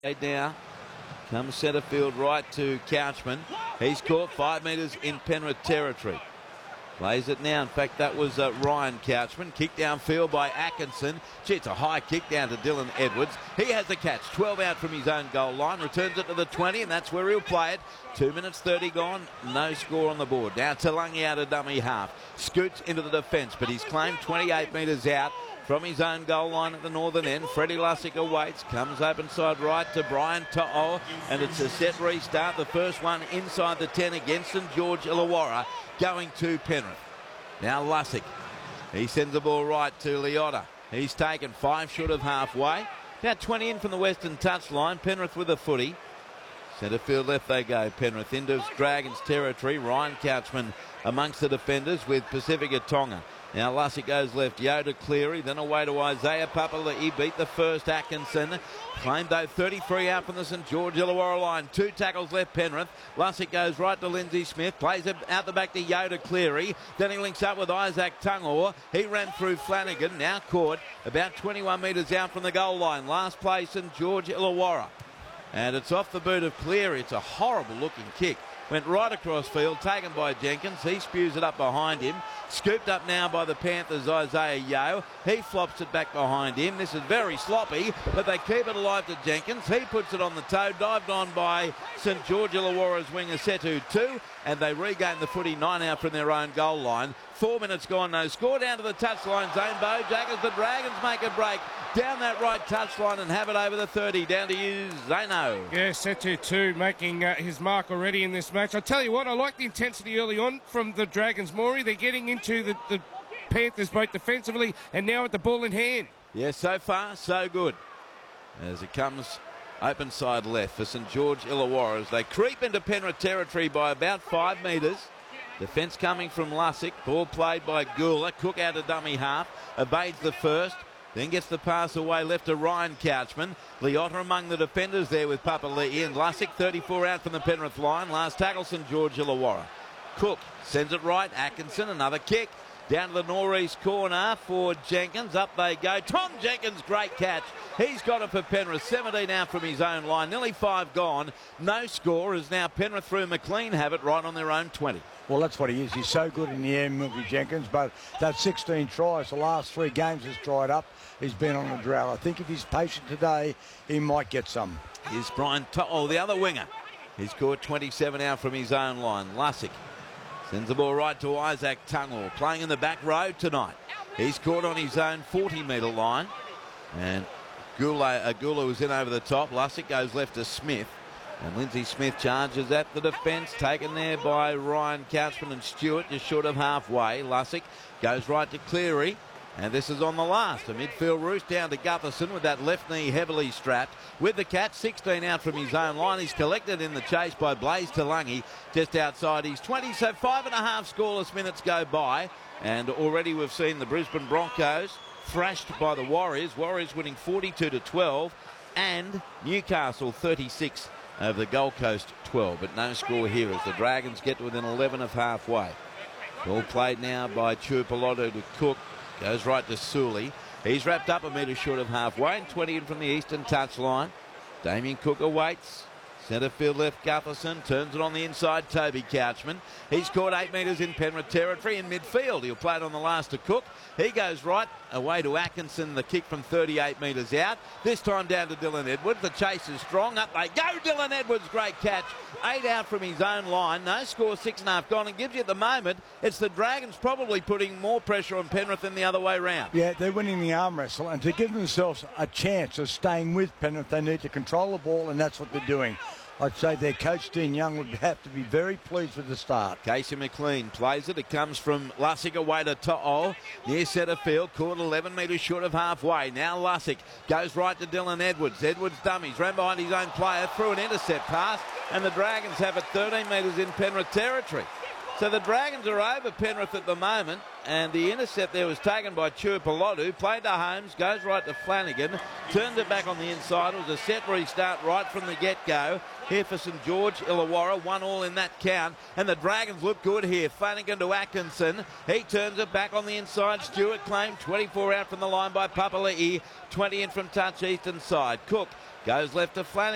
Now comes centre field right to Couchman. He's caught 5 metres in Penrith territory. Plays it now. In fact, that was Ryan Couchman. Kick downfield by Atkinson. Gee, it's a high kick down to Dylan Edwards. He has the catch. 12 out from his own goal line. Returns it to the 20, and that's where he'll play it. 2 minutes 30 gone. No score on the board. Now Talangi out of dummy half. Scoots into the defence, but he's claimed 28 metres out from his own goal line at the northern end. Freddie Lussick awaits, comes open side right to Brian To'o, and it's a set restart. The first one inside the 10 against St George Illawarra, going to Penrith. Now Lussick, he sends the ball right to Leota. He's taken 5 short of halfway. About 20 in from the western touchline. Penrith with a footy. Centre field left they go. Penrith into Dragons territory. Ryan Couchman amongst the defenders with Pacifica Tonga. Now Lussick goes left, Yoda Cleary, then away to Isaiah Papali'i, beat the first Atkinson. Claimed though 33 out from the St George Illawarra line. 2 tackles left Penrith. Lussick goes right to Lindsay Smith, plays it out the back to Yoda Cleary. Then he links up with Isaac Tungor. He ran through Flanagan, now caught about 21 metres out from the goal line. Last play St George Illawarra. And it's off the boot of Cleary. It's a horrible looking kick. Went right across field, taken by Jenkins. He spews it up behind him. Scooped up now by the Panthers' Isaiah Yeo. He flops it back behind him. This is very sloppy, but they keep it alive to Jenkins. He puts it on the toe, dived on by St George Illawarra's winger Setu 2, and they regain the footy 9 out from their own goal line. 4 minutes gone, no score. Down to the touchline zone. Bo Jackers, the Dragons make a break down that right touchline and have it over the 30. Down to you, Zano. Yeah, Setu 2 making his mark already in this match. I tell you what, I like the intensity early on from the Dragons, Maury. They're getting into the Panthers both defensively and now with the ball in hand. Yeah, so far, so good. As it comes open side left for St George Illawarra as they creep into Penrith territory by about 5 metres. Defence coming from Lussick. Ball played by Gula. Cook out of dummy half. Evades the first. Then gets the pass away left to Ryan Couchman. Leota among the defenders there with Papali'i, and Lussick 34 out from the Penrith line. Last tackle St George Illawarra. Cook sends it right. Atkinson, another kick. Down to the northeast corner for Jenkins. Up they go. Tom Jenkins, great catch. He's got it for Penrith. 17 out from his own line. Nearly 5 gone. No score as now Penrith through McLean have it right on their own 20. Well, that's what he is. He's so good in the air, Milky Jenkins, but that 16 tries, the last 3 games has dried up. He's been on a drought. I think if he's patient today, he might get some. Here's Brian To'o, the other winger. He's caught 27 out from his own line. Lussick sends the ball right to Isaac Tungor, playing in the back row tonight. He's caught on his own 40-metre line. And Gula was in over the top. Lussick goes left to Smith. And Lindsay Smith charges at the defence, taken there by Ryan Couchman and Stewart, just short of halfway. Lussick goes right to Cleary. And this is on the last. A midfield roost down to Gutherson with that left knee heavily strapped. With the catch, 16 out from his own line. He's collected in the chase by Blaze Talangi just outside his 20. So 5.5 scoreless minutes go by. And already we've seen the Brisbane Broncos thrashed by the Warriors. Warriors winning 42-12. And Newcastle 36 over the Gold Coast 12. But no score here as the Dragons get to within 11 of halfway. Ball played now by Tuipulotu to Cook. Goes right to Sully. He's wrapped up a metre short of halfway and 20 in from the eastern touchline. Damien Cook awaits. Centre field left Gutherson. Turns it on the inside. Toby Couchman. He's caught 8 metres in Penrith territory in midfield. He'll play it on the last to Cook. He goes right away to Atkinson. The kick from 38 metres out. This time down to Dylan Edwards. The chase is strong. Up they go. Dylan Edwards. Great catch. 8 out from his own line. No score, 6.5 gone. And gives you at the moment, it's the Dragons probably putting more pressure on Penrith than the other way round. Yeah, they're winning the arm wrestle. And to give themselves a chance of staying with Penrith, they need to control the ball, and that's what they're doing. I'd say their coach, Dean Young, would have to be very pleased with the start. Casey McLean plays it. It comes from Lussick away to To'o. Near centre field, caught 11 metres short of halfway. Now Lussick goes right to Dylan Edwards. Edwards dummies, ran behind his own player, threw an intercept pass, and the Dragons have it 13 metres in Penrith territory. So the Dragons are over Penrith at the moment, and the intercept there was taken by Tuipulotu, played to Holmes, goes right to Flanagan, turned it back on the inside. It was a set restart right from the get-go here for St George Illawarra, 1-1 in that count, and the Dragons look good here. Flanagan to Atkinson, he turns it back on the inside. Stewart claimed 24 out from the line by Papali'i, 20 in from touch eastern side. Cook goes left to Flanagan.